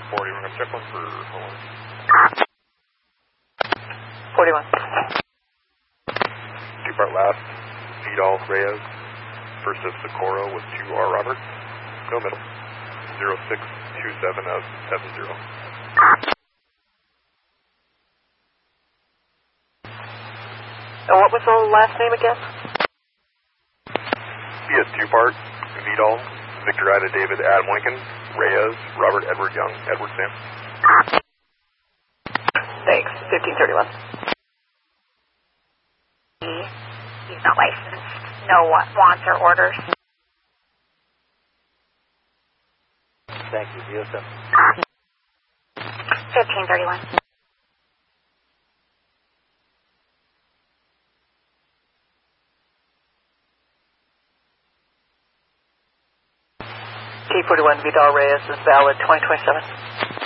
40, we're going to check one for Owen. 41. Two-part last, Vidal Reyes, first of Socorro with 2R Robert. No middle. 0627 of 70. And what was the last name again? He has two-part, Vidal, Victor Ida David Adam Lincoln, Reyes, Robert Edward Young, Edward Sam. Thanks. 1531. He's not licensed. No wants or orders. Thank you, DSM. 1531. T41 Vidal Reyes is valid 2027.